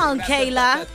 on, Kayla.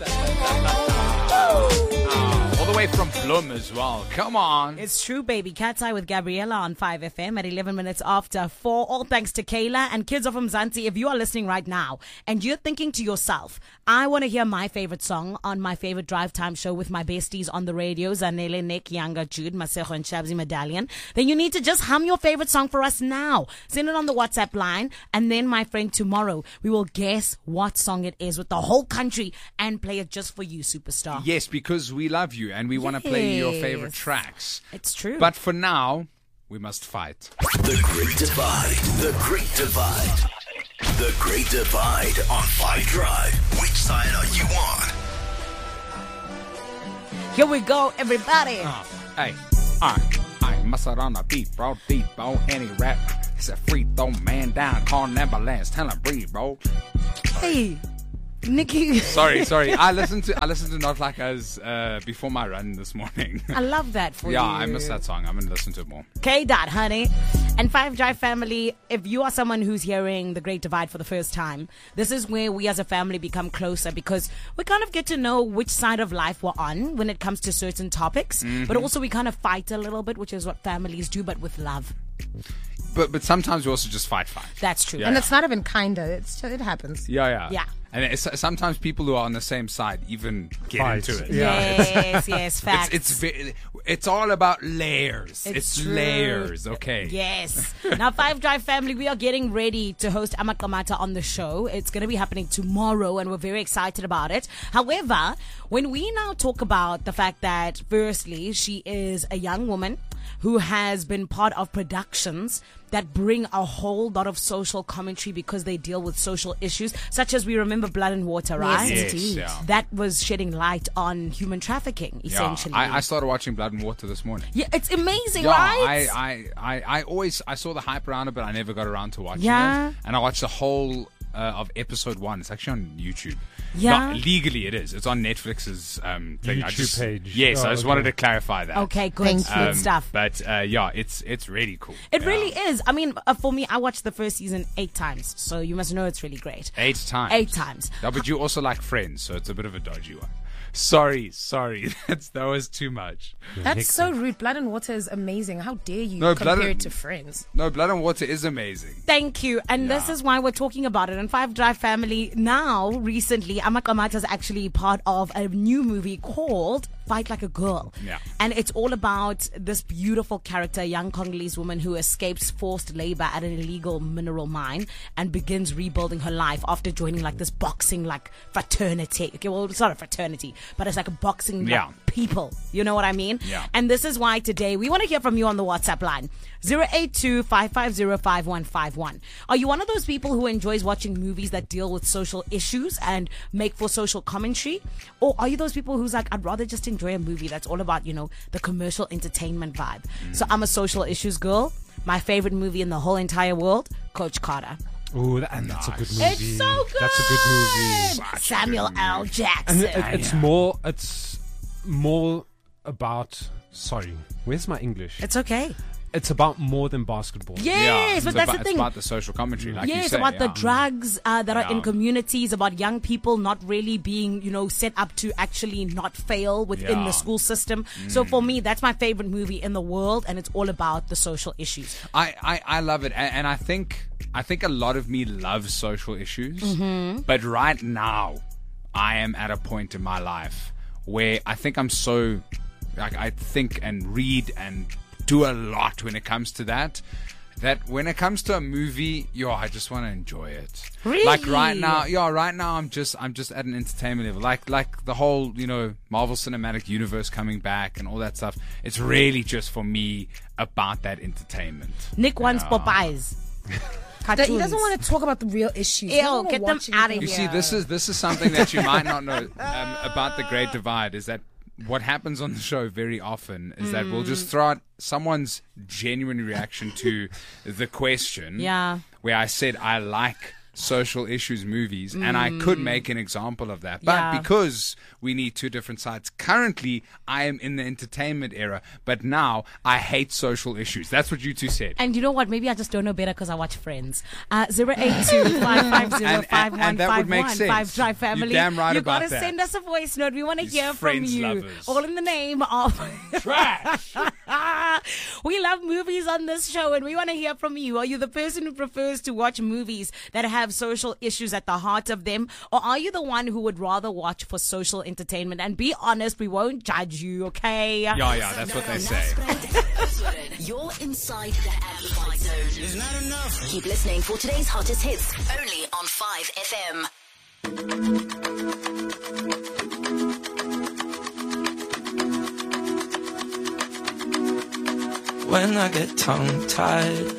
All the way from Bloem as well. Come on. It's true, baby. Cat's Eye with Gabriella on 5FM at 11 minutes after 4. All thanks to Kayla and Kids of Mzansi. If you are listening right now and you're thinking to yourself, I want to hear my favorite song on my favorite drive time show with my besties on the radio, Zanele, Nick, Yanga, Jude, Masejo, and Shabzi Medallion, then you need to just hum your favorite song for us now. Send it on the WhatsApp line, and then, my friend, tomorrow we will guess what song it is with the whole country and play it just for you, superstar. Yes, because we love you and we want to play your favorite tracks. It's true. But for now, we must fight. The Great Divide. The Great Divide. The Great Divide on 5 Drive. Which side are you on? Here we go, everybody. Hey, I must have on a beat, bro. Any rap. It's a free throw man down. Call an ambulance. Tell him breathe, bro. Hey, Nikki. Sorry. I listened to Not Like Us before my run this morning. I love that for you. Yeah, I miss that song. I'm going to listen to it more. K-Dot, honey. And 5 Drive family, if you are someone who's hearing The Great Divide for the first time, this is where we as a family become closer because we kind of get to know which side of life we're on when it comes to certain topics. Mm-hmm. But also we kind of fight a little bit, which is what families do, but with love. But sometimes we also just fight. That's true. Yeah. And it's not even kinda. It happens. Yeah. And sometimes people who are on the same side even get into it. Yes, facts. It's all about layers. It's true. layers, okay. Yes. Now, 5 Drive family, we are getting ready to host Amakamata on the show. It's going to be happening tomorrow, and we're very excited about it. However, when we now talk about the fact that, firstly, she is a young woman who has been part of productions that bring a whole lot of social commentary because they deal with social issues, such as we remember Blood and Water, right? Yes, indeed. Yeah. That was shedding light on human trafficking, essentially. Yeah, I started watching Blood and Water this morning. Yeah, it's amazing, Yeah, right? I saw the hype around it, but I never got around to watching Yeah. it. And I watched the whole of episode 1. It's actually on YouTube. Yeah. Not legally, it is. It's on Netflix's thing. YouTube page. Yes, Oh, I just okay. wanted to clarify that. Okay, good, good stuff. But yeah, it's really cool. It Yeah. really is. I mean, for me, I watched the first season 8 times, so you must know it's really great. 8 times. 8 times. No, but you also like Friends, so it's a bit of a dodgy one. Sorry. That was too much. That's so rude. Blood and Water is amazing. How dare you No, Blood compare and- it to Friends? No, Blood and Water is amazing. Thank you. And this Yeah. is why we're talking about it. And 5 Drive family, now, recently, Amakamata is actually part of a new movie called Fight Like a Girl. Yeah. And it's all about this beautiful character, a young Congolese woman who escapes forced labor at an illegal mineral mine and begins rebuilding her life after joining like this boxing like fraternity. Okay, well, it's not a fraternity, but it's like a boxing like, Yeah. people. You know what I mean? Yeah. And this is why today we want to hear from you on the WhatsApp line. 082-550-5151. Are you one of those people who enjoys watching movies that deal with social issues and make for social commentary? Or are you those people who's like, I'd rather just enjoy a movie that's all about, you know, the commercial entertainment vibe? So I'm a social issues girl. My favorite movie in the whole entire world, Coach Carter. Ooh, that's a good movie. It's so good. That's a good movie. Samuel L. Jackson. And it's more about. Sorry, where's my English? It's okay. It's about more than basketball. Yes, but that's the thing. It's about the social commentary, like you Yes, say. about the yeah. drugs that are in Yeah. communities, about young people not really being, you know, set up to actually not fail within Yeah. the school system. So for me, that's my favorite movie in the world, and it's all about the social issues. I love it, and I think a lot of me loves social issues, but right now I am at a point in my life where I think I'm so like I think and read and do a lot when it comes to that when it comes to a movie, I just want to enjoy it. Really? Like right now I'm just at an entertainment level. Like the whole, Marvel Cinematic Universe coming back and all that stuff. It's really just for me about that entertainment. Nick wants Popeyes. That he doesn't want to talk about the real issues. He Ew, doesn't wanna get them watch outta anything. You see, this is something that you might not know about the Great Divide, is that what happens on the show very often is that we'll just throw out someone's genuine reaction to the question. Yeah. Where I said I like social issues movies, and I could make an example of that. But Yeah. because we need two different sides, currently I am in the entertainment era, but now I hate social issues. That's what you two said. And you know what? Maybe I just don't know better because I watch Friends. 082-550-5151. And that would make sense. 5 Drive Family. You're damn right you about gotta that. send us a voice note. We want to These hear from Friends you. lovers. All in the name of Trash! We love movies on this show, and we want to hear from you. Are you the person who prefers to watch movies that have social issues at the heart of them, or are you the one who would rather watch for social entertainment? And be honest, we won't judge you, okay? Yeah, that's what they say. You're inside the Amplified Zone. It's not enough. Keep listening for today's hottest hits, only on 5FM. When I get tongue-tied,